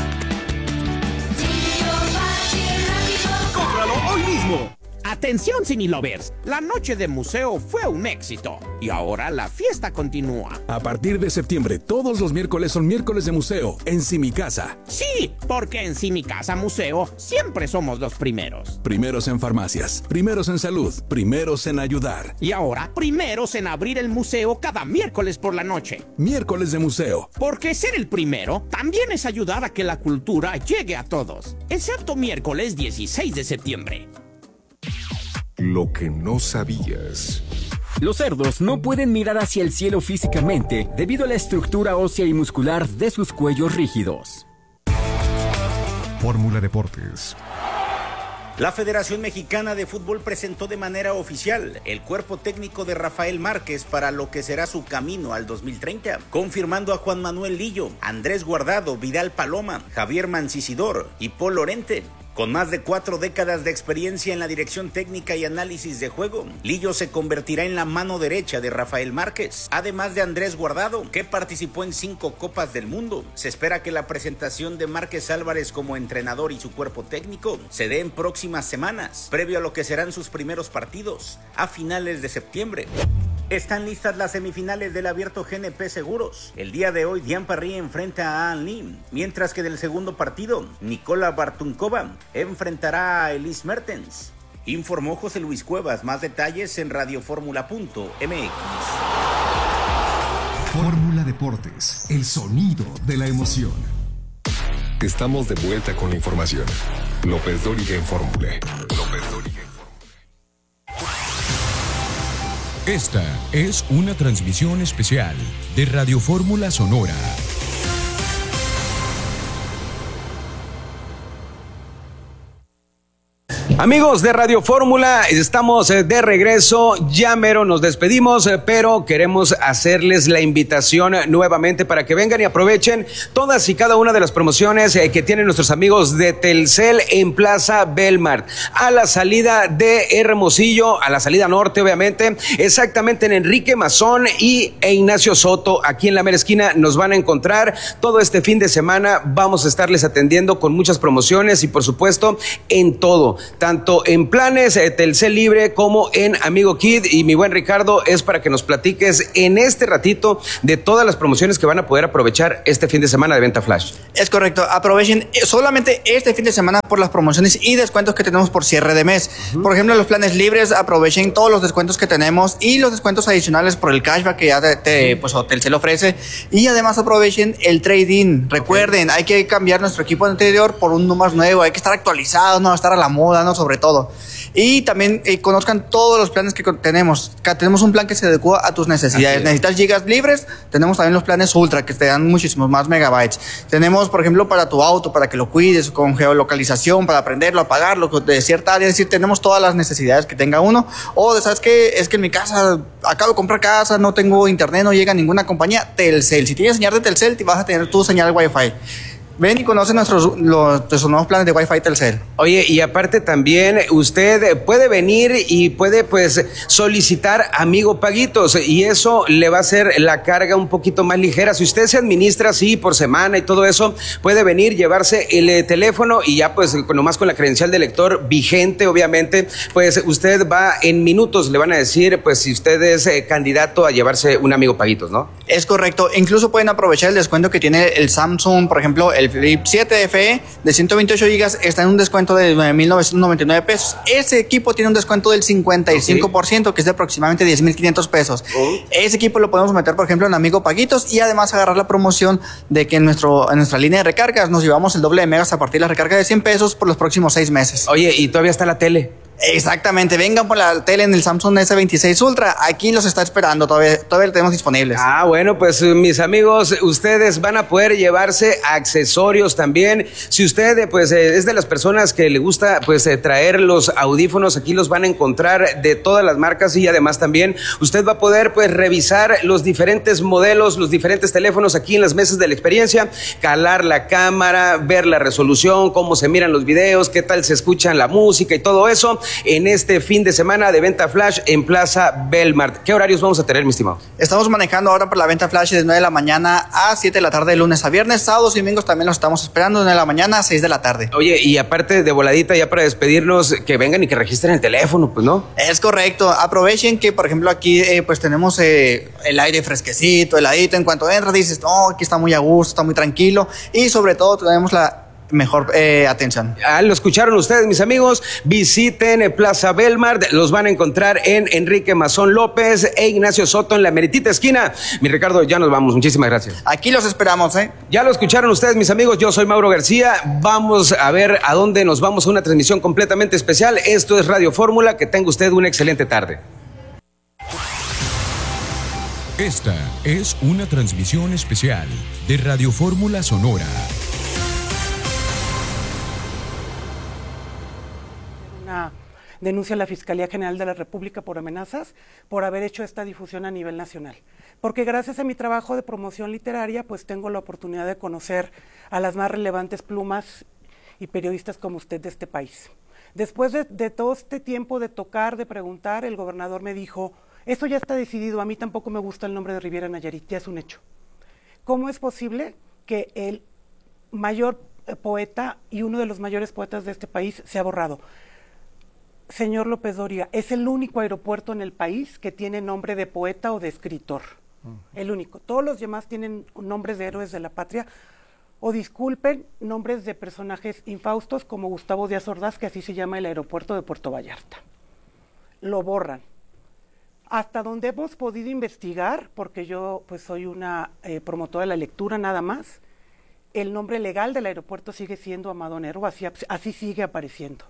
¡Cómpralo hoy mismo! Atención Cinelovers, la noche de museo fue un éxito y ahora la fiesta continúa. A partir de septiembre, todos los miércoles son miércoles de museo en Simicasa. Sí, porque en Simicasa Museo siempre somos los primeros. Primeros en farmacias, primeros en salud, primeros en ayudar. Y ahora, primeros en abrir el museo cada miércoles por la noche. Miércoles de museo. Porque ser el primero también es ayudar a que la cultura llegue a todos. Excepto miércoles 16 de septiembre. Lo que no sabías. Los cerdos no pueden mirar hacia el cielo físicamente debido a la estructura ósea y muscular de sus cuellos rígidos. Fórmula Deportes. La Federación Mexicana de Fútbol presentó de manera oficial el cuerpo técnico de Rafael Márquez para lo que será su camino al 2030, confirmando a Juan Manuel Lillo, Andrés Guardado, Vidal Paloma, Javier Mancisidor y Paul Lorente. Con más de 4 décadas de experiencia en la dirección técnica y análisis de juego, Lillo se convertirá en la mano derecha de Rafael Márquez, además de Andrés Guardado, que participó en 5 Copas del Mundo. Se espera que la presentación de Márquez Álvarez como entrenador y su cuerpo técnico se dé en próximas semanas, previo a lo que serán sus primeros partidos, a finales de septiembre. Están listas las semifinales del Abierto GNP Seguros. El día de hoy, Diane Parry enfrenta a An Lee, mientras que del segundo partido, Nicola Bartunkova enfrentará a Elise Mertens. Informó José Luis Cuevas. Más detalles en radioformula.mx. Fórmula Deportes, el sonido de la emoción. Estamos de vuelta con la información. López Dóriga en Fórmula. Esta es una transmisión especial de Radio Fórmula Sonora. Amigos de Radio Fórmula, estamos de regreso, ya mero nos despedimos, pero queremos hacerles la invitación nuevamente para que vengan y aprovechen todas y cada una de las promociones que tienen nuestros amigos de Telcel en Plaza Belmart, a la salida de Hermosillo, a la salida norte obviamente, exactamente en Enrique Mazón e Ignacio Soto, aquí en la mera esquina nos van a encontrar. Todo este fin de semana vamos a estarles atendiendo con muchas promociones y por supuesto en todo, tanto en planes Telcel Libre como en Amigo Kid. Y mi buen Ricardo, es para que nos platiques en este ratito de todas las promociones que van a poder aprovechar este fin de semana de Venta Flash. Es correcto, aprovechen solamente este fin de semana por las promociones y descuentos que tenemos por cierre de mes. Por ejemplo, los planes libres, aprovechen todos los descuentos que tenemos y los descuentos adicionales por el cashback que ya pues Telcel ofrece, y además aprovechen el trade-in. Recuerden, hay que cambiar nuestro equipo anterior por uno más nuevo, hay que estar actualizados, no estar a la moda, no, sobre todo. Y también conozcan todos los planes que tenemos. Tenemos un plan que se adecua a tus necesidades. ¿Necesitas gigas libres? Tenemos también los planes ultra que te dan muchísimos más megabytes. Tenemos, por ejemplo, para tu auto, para que lo cuides, con geolocalización, para prenderlo, apagarlo, de cierta área. Es decir, tenemos todas las necesidades que tenga uno. O, ¿sabes qué? Es que en mi casa, acabo de comprar casa, no tengo internet, no llega ninguna compañía. Telcel. Si tienes señal de Telcel, te vas a tener tu señal de Wi-Fi. Ven y conoce nuestros nuevos planes de Wi-Fi Telcel. Oye, y aparte también usted puede venir y puede pues solicitar Amigo Paguitos, y eso le va a hacer la carga un poquito más ligera. Si usted se administra así por semana y todo eso, puede venir, llevarse el teléfono y ya pues nomás con la credencial de lector vigente, obviamente, pues usted va en minutos, le van a decir pues si usted es candidato a llevarse un Amigo Paguitos, ¿no? Es correcto, incluso pueden aprovechar el descuento que tiene el Samsung, por ejemplo, el Flip 7 FE de 128 GB está en un descuento de 9,999 pesos. Ese equipo tiene un descuento del 55%, que es de aproximadamente 10,500 pesos. Ese equipo lo podemos meter, por ejemplo, en Amigo Paguitos, y además agarrar la promoción de que en nuestra línea de recargas nos llevamos el doble de megas a partir de la recarga de 100 pesos por los próximos 6 meses. Oye, ¿y todavía está la tele? Exactamente, vengan por la tele en el Samsung S26 Ultra, aquí los está esperando, todavía lo tenemos disponibles. Ah, bueno, pues mis amigos, ustedes van a poder llevarse accesorios también. Si usted pues es de las personas que le gusta pues traer los audífonos, aquí los van a encontrar de todas las marcas, y además también usted va a poder pues revisar los diferentes modelos, los diferentes teléfonos aquí en las mesas de la experiencia, calar la cámara, ver la resolución, cómo se miran los videos, qué tal se escuchan la música y todo eso en este fin de semana de Venta Flash en Plaza Belmart. ¿Qué horarios vamos a tener, mi estimado? Estamos manejando ahora por la Venta Flash de 9 de la mañana a 7 de la tarde, de lunes a viernes. Sábados y domingos también los estamos esperando de 9 de la mañana a 6 de la tarde. Oye, y aparte de voladita, ya para despedirnos, que vengan y que registren el teléfono, pues, ¿no? Es correcto. Aprovechen que, por ejemplo, aquí pues tenemos el aire fresquecito, heladito. En cuanto entras dices, no, aquí está muy a gusto, está muy tranquilo, y sobre todo tenemos la mejor atención. Lo escucharon ustedes, mis amigos. Visiten Plaza Belmart, los van a encontrar en Enrique Mazón López e Ignacio Soto en la meritita esquina. Mi Ricardo, ya nos vamos, muchísimas gracias. Aquí los esperamos, Ya lo escucharon ustedes, mis amigos, yo soy Mauro García. Vamos a ver a dónde nos vamos a una transmisión completamente especial. Esto es Radio Fórmula, que tenga usted una excelente tarde. Esta es una transmisión especial de Radio Fórmula Sonora. Denuncia a la Fiscalía General de la República por amenazas por haber hecho esta difusión a nivel nacional. Porque gracias a mi trabajo de promoción literaria, pues tengo la oportunidad de conocer a las más relevantes plumas y periodistas como usted de este país. Después de todo este tiempo de tocar, de preguntar, el gobernador me dijo, eso ya está decidido, a mí tampoco me gusta el nombre de Riviera Nayarit, ya es un hecho. ¿Cómo es posible que el mayor poeta y uno de los mayores poetas de este país se ha borrado? Señor López Dóriga, es el único aeropuerto en el país que tiene nombre de poeta o de escritor. El único. Todos los demás tienen nombres de héroes de la patria, o disculpen, nombres de personajes infaustos como Gustavo Díaz Ordaz, que así se llama el aeropuerto de Puerto Vallarta. Lo borran. Hasta donde hemos podido investigar, porque yo pues soy una promotora de la lectura nada más, el nombre legal del aeropuerto sigue siendo Amado Nervo, así sigue apareciendo.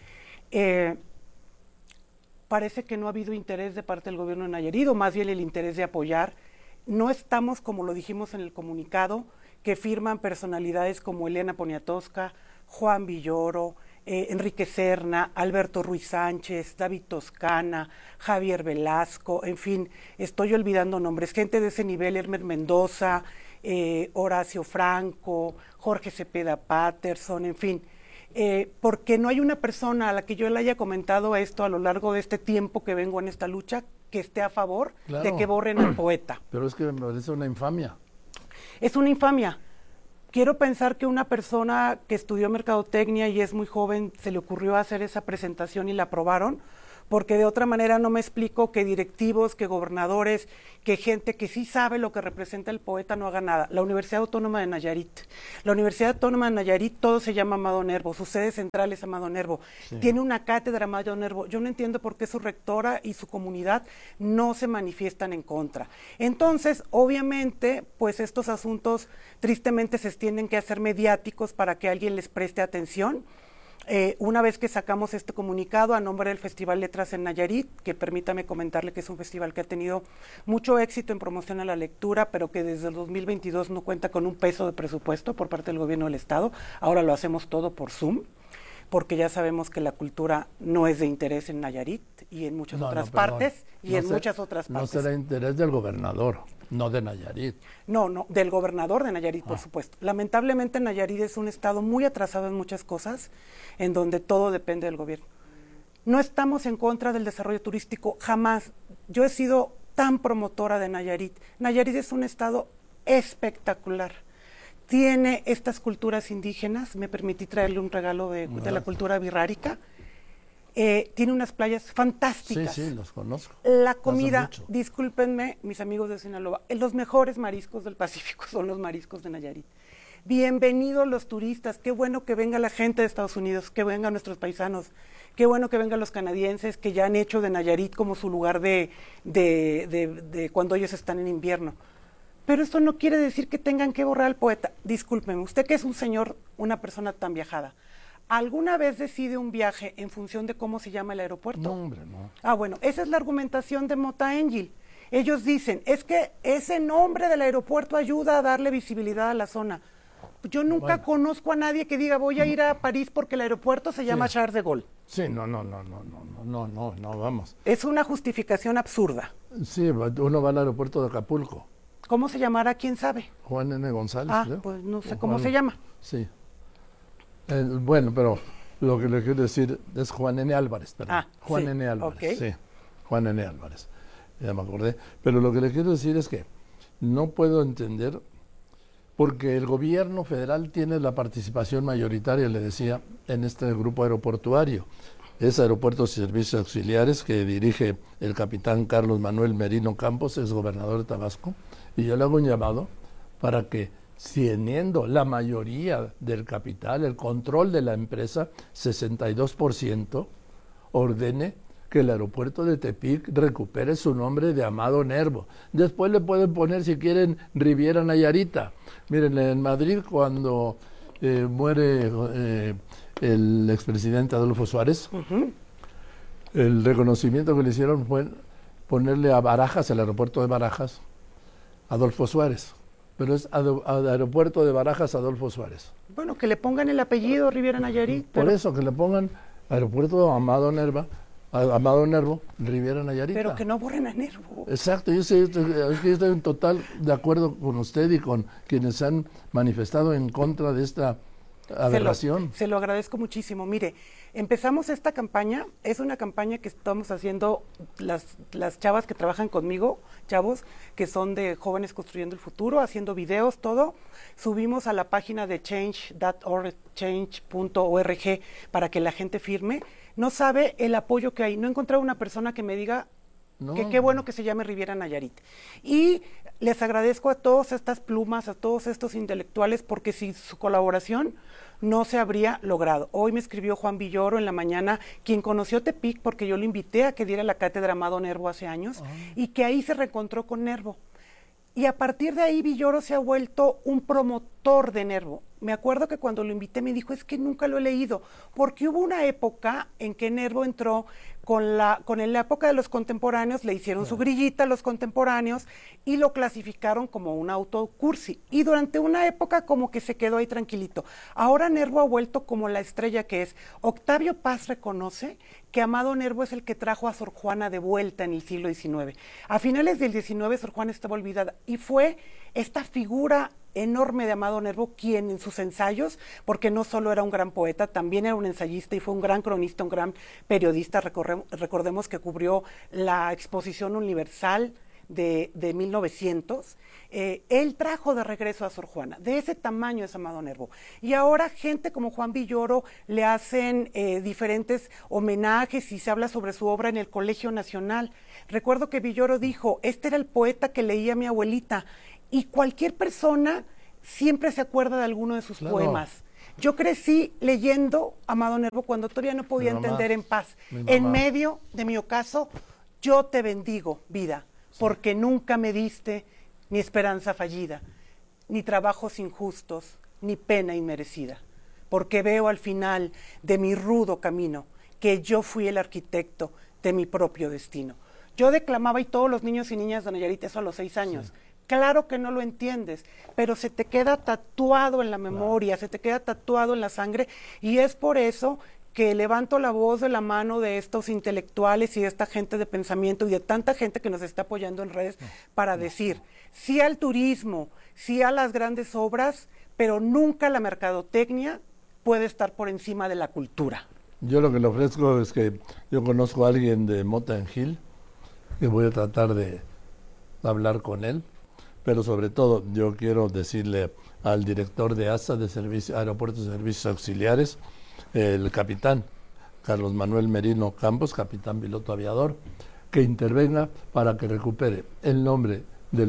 Parece que no ha habido interés de parte del gobierno de Nayarit, o más bien el interés de apoyar. No estamos, como lo dijimos en el comunicado, que firman personalidades como Elena Poniatowska, Juan Villoro, Enrique Serna, Alberto Ruiz Sánchez, David Toscana, Javier Velasco, en fin, estoy olvidando nombres, gente de ese nivel, Hermer Mendoza, Horacio Franco, Jorge Cepeda Patterson, en fin, porque no hay una persona a la que yo le haya comentado esto a lo largo de este tiempo que vengo en esta lucha que esté a favor de que borren al poeta. Pero es que me parece una infamia. Es una infamia. Quiero pensar que una persona que estudió mercadotecnia y es muy joven se le ocurrió hacer esa presentación y la aprobaron, porque de otra manera no me explico que directivos, que gobernadores, que gente que sí sabe lo que representa el poeta no haga nada. La Universidad Autónoma de Nayarit. La Universidad Autónoma de Nayarit, todo se llama Amado Nervo, su sede central es Amado Nervo. Sí. Tiene una cátedra Amado Nervo. Yo no entiendo por qué su rectora y su comunidad no se manifiestan en contra. Entonces, obviamente, pues estos asuntos tristemente se tienen que hacer mediáticos para que alguien les preste atención. Una vez que sacamos este comunicado a nombre del Festival Letras en Nayarit, que permítame comentarle que es un festival que ha tenido mucho éxito en promoción a la lectura, pero que desde el 2022 no cuenta con un peso de presupuesto por parte del gobierno del Estado, ahora lo hacemos todo por Zoom, porque ya sabemos que la cultura no es de interés en Nayarit y en muchas otras partes, No será interés del gobernador, no de Nayarit. No, del gobernador de Nayarit, por supuesto. Lamentablemente Nayarit es un estado muy atrasado en muchas cosas, en donde todo depende del gobierno. No estamos en contra del desarrollo turístico, jamás. Yo he sido tan promotora de Nayarit. Nayarit es un estado espectacular. Tiene estas culturas indígenas, me permití traerle un regalo de la cultura birrárica. Tiene unas playas fantásticas. Sí, los conozco. La comida, discúlpenme, mis amigos de Sinaloa, los mejores mariscos del Pacífico son los mariscos de Nayarit. Bienvenidos los turistas, qué bueno que venga la gente de Estados Unidos, que vengan nuestros paisanos, qué bueno que vengan los canadienses que ya han hecho de Nayarit como su lugar de cuando ellos están en invierno. Pero esto no quiere decir que tengan que borrar al poeta. Discúlpeme, usted que es un señor, una persona tan viajada, ¿alguna vez decide un viaje en función de cómo se llama el aeropuerto? No, hombre, no. Ah, bueno, esa es la argumentación de Mota Engil. Ellos dicen, es que ese nombre del aeropuerto ayuda a darle visibilidad a la zona. Yo nunca conozco a nadie que diga, voy a ir a París porque el aeropuerto se llama Charles de Gaulle. Sí, no, vamos. Es una justificación absurda. Sí, uno va al aeropuerto de Acapulco. ¿Cómo se llamará? ¿Quién sabe? Juan N. González. Pues no sé cómo se llama. Sí. Bueno, pero lo que le quiero decir es Juan N. Álvarez, perdón. Juan N. Álvarez, sí. Juan N. Álvarez. Ya me acordé. Pero lo que le quiero decir es que no puedo entender, porque el gobierno federal tiene la participación mayoritaria, le decía, en este grupo aeroportuario. Es Aeropuertos y Servicios Auxiliares, que dirige el capitán Carlos Manuel Merino Campos, es gobernador de Tabasco, y yo le hago un llamado para que, teniendo la mayoría del capital, el control de la empresa, 62%, ordene que el aeropuerto de Tepic recupere su nombre de Amado Nervo. Después le pueden poner, si quieren, Riviera Nayarita. Miren, en Madrid, cuando muere el expresidente Adolfo Suárez, el reconocimiento que le hicieron fue ponerle a Barajas, el aeropuerto de Barajas, Adolfo Suárez. Pero es aeropuerto de Barajas Adolfo Suárez. Bueno, que le pongan el apellido Riviera Nayarit. Por eso, que le pongan aeropuerto Amado Nervo, Riviera Nayarit. Pero que no borren a Nervo. Exacto, yo estoy en total de acuerdo con usted y con quienes se han manifestado en contra de esta aberración. Se lo agradezco muchísimo. Mire, empezamos esta campaña, es una campaña que estamos haciendo las chavas que trabajan conmigo, chavos que son de Jóvenes Construyendo el Futuro, haciendo videos, todo. Subimos a la página de change.org para que la gente firme. No sabe el apoyo que hay. No he encontrado una persona que me diga que qué bueno que se llame Riviera Nayarit. Y les agradezco a todas estas plumas, a todos estos intelectuales, porque sin su colaboración no se habría logrado. Hoy me escribió Juan Villoro en la mañana, quien conoció Tepic, porque yo lo invité a que diera la cátedra Amado Nervo hace años, y que ahí se reencontró con Nervo. Y a partir de ahí Villoro se ha vuelto un promotor de Nervo. Me acuerdo que cuando lo invité me dijo, es que nunca lo he leído, porque hubo una época en que Nervo entró con la época de los contemporáneos, le hicieron su grillita a los contemporáneos y lo clasificaron como un autocursi. Y durante una época como que se quedó ahí tranquilito. Ahora Nervo ha vuelto como la estrella que es. Octavio Paz reconoce que Amado Nervo es el que trajo a Sor Juana de vuelta en el siglo XIX. A finales del XIX Sor Juana estaba olvidada y fue esta figura enorme de Amado Nervo quien en sus ensayos, porque no solo era un gran poeta, también era un ensayista y fue un gran cronista, un gran periodista. Recordemos que cubrió la Exposición Universal de 1900, él trajo de regreso a Sor Juana. De ese tamaño es Amado Nervo. Y ahora gente como Juan Villoro le hacen diferentes homenajes y se habla sobre su obra en el Colegio Nacional. Recuerdo que Villoro dijo, este era el poeta que leía mi abuelita, y cualquier persona siempre se acuerda de alguno de sus poemas. Yo crecí leyendo Amado Nervo cuando todavía no podía entender en paz. En medio de mi ocaso, yo te bendigo, vida, porque nunca me diste ni esperanza fallida, ni trabajos injustos, ni pena inmerecida, porque veo al final de mi rudo camino que yo fui el arquitecto de mi propio destino. Yo declamaba, y todos los niños y niñas de Nayarit, eso a los 6 años. Sí. Claro que no lo entiendes, pero se te queda tatuado en la memoria, se te queda tatuado en la sangre, y es por eso que levanto la voz de la mano de estos intelectuales y de esta gente de pensamiento y de tanta gente que nos está apoyando en redes para decir sí al turismo, sí a las grandes obras, pero nunca la mercadotecnia puede estar por encima de la cultura. Yo lo que le ofrezco es que yo conozco a alguien de Mota en Gil, que voy a tratar de hablar con él. Pero sobre todo yo quiero decirle al director de ASA, de Aeropuertos de Servicios Auxiliares, el capitán Carlos Manuel Merino Campos, capitán piloto aviador, que intervenga para que recupere el nombre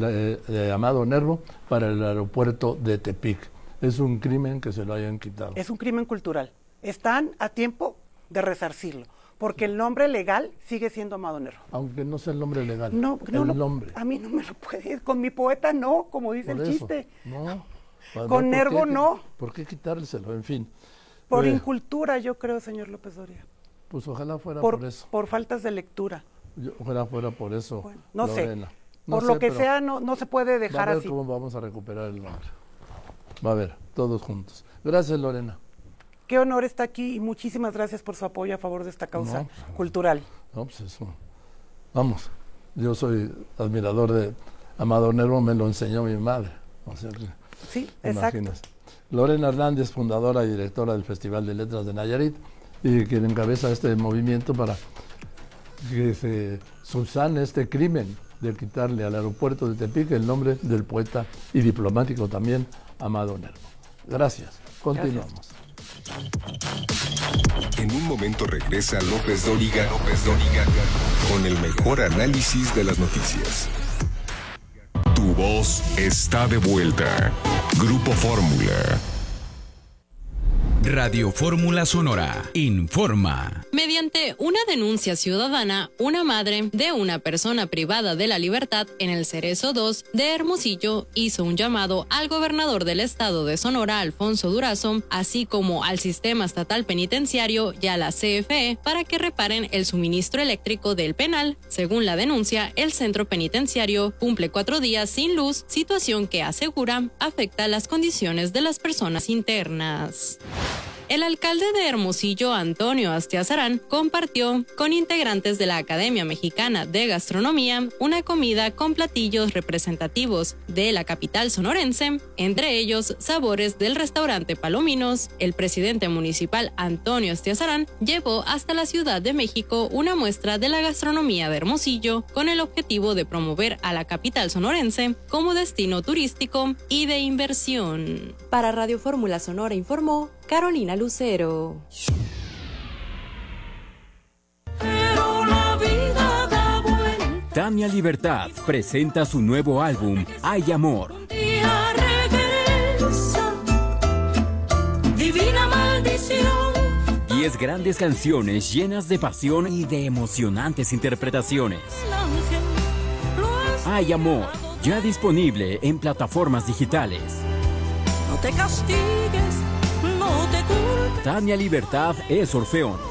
de Amado Nervo para el aeropuerto de Tepic. Es un crimen que se lo hayan quitado. Es un crimen cultural. Están a tiempo de resarcirlo, porque el nombre legal sigue siendo Amado Nervo. Aunque no sea el nombre legal. No, nombre. A mí no me lo puede, con mi poeta no, como dice el chiste. No. Con Nervo no. ¿Por qué quitárselo? En fin. Por incultura, yo creo, señor López Dóriga. Pues ojalá fuera por eso. Por faltas de lectura. Ojalá fuera por eso, bueno, no Lorena. sé. Por lo que sea, no se puede dejar así. Va a ver cómo vamos a recuperar el nombre. Va a ver, todos juntos. Gracias, Lorena. Qué honor está aquí y muchísimas gracias por su apoyo a favor de esta causa cultural. No, pues eso. Vamos, yo soy admirador de Amado Nervo, me lo enseñó mi madre. O sea que, sí, exacto. Lorena Hernández, fundadora y directora del Festival de Letras de Nayarit, y quien encabeza este movimiento para que se subsane este crimen de quitarle al aeropuerto de Tepic el nombre del poeta y diplomático también, Amado Nervo. Gracias. Continuamos. Gracias. En un momento regresa López Dóriga con el mejor análisis de las noticias. Tu voz está de vuelta. Grupo Fórmula. Radio Fórmula Sonora informa. Mediante una denuncia ciudadana, una madre de una persona privada de la libertad en el Cerezo 2 de Hermosillo hizo un llamado al gobernador del estado de Sonora, Alfonso Durazo, así como al sistema estatal penitenciario y a la CFE para que reparen el suministro eléctrico del penal. Según la denuncia, el centro penitenciario cumple 4 días sin luz, situación que asegura afecta las condiciones de las personas internas. El alcalde de Hermosillo, Antonio Astiazarán, compartió con integrantes de la Academia Mexicana de Gastronomía una comida con platillos representativos de la capital sonorense, entre ellos sabores del restaurante Palominos. El presidente municipal, Antonio Astiazarán, llevó hasta la Ciudad de México una muestra de la gastronomía de Hermosillo con el objetivo de promover a la capital sonorense como destino turístico y de inversión. Para Radio Fórmula Sonora informó Carolina Lucero. Tania Libertad presenta su nuevo álbum, Hay Amor. Divina maldición. 10 grandes canciones llenas de pasión y de emocionantes interpretaciones. Hay Amor, Ya disponible en plataformas digitales. No te castigues, no te culpes. Tania Libertad es Orfeón.